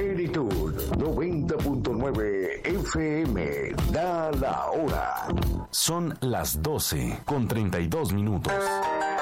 Plenitud 90.9 FM. Da la hora. Son las 12:32.